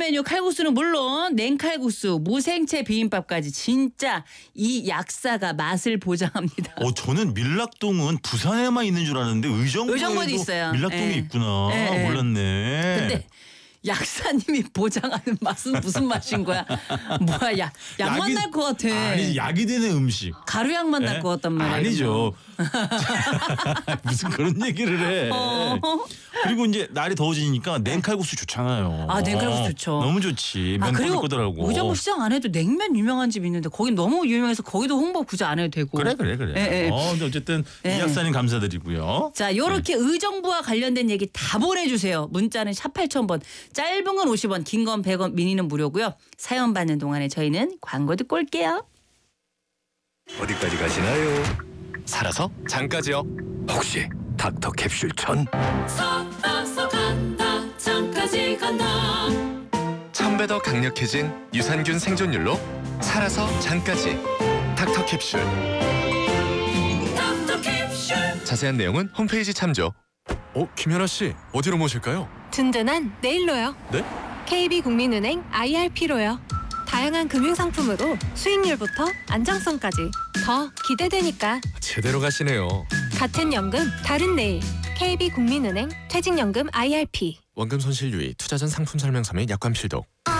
메뉴 칼국수는 물론 냉칼국수, 무생채 비빔밥까지 진짜 이 약사가 맛을 보장합니다. 저는 밀락동은 부산에만 있는 줄 알았는데 의정부에도 있어요. 밀락동이 예. 있구나. 예. 몰랐네. 근데 약사님이 보장하는 맛은 무슨 맛인 거야? 뭐야, 약만 날 것 같아. 아니, 약이 되는 음식. 가루약만 날 것 같단 말이야. 아니죠. 무슨 그런 얘기를 해. 그리고 이제 날이 더워지니까 냉칼국수 좋잖아요. 아, 냉칼국수 좋죠. 너무 좋지. 면 그리고 꼬들꼬들하고. 의정부 시장 안에도 냉면 유명한 집 있는데 거긴 너무 유명해서 거기도 홍보 굳이 안 해도 되고. 그래. 예. 근데 어쨌든 이 약사님 감사드리고요. 자, 요렇게 의정부와 관련된 얘기 다 보내주세요. 문자는 샵 8000번, 짧은 건 50원, 긴 건 100원, 미니는 무료고요. 사연 받는 동안에 저희는 광고 듣고 올게요. 어디까지 가시나요? 살아서 장까지요. 혹시 닥터 캡슐 천? 살아서 간다 장까지 간다. 1000배 더 강력해진 유산균 생존율로 살아서 장까지. 닥터 캡슐. 닥터 캡슐. 자세한 내용은 홈페이지 참조. 김연아 씨, 어디로 모실까요? 든든한 내일로요. 네? KB국민은행 IRP로요. 다양한 금융상품으로 수익률부터 안정성까지 더 기대되니까. 제대로 가시네요. 같은 연금 다른 내일. KB국민은행 퇴직연금 IRP. 원금 손실 유의, 투자 전 상품 설명서 및 약관 필독.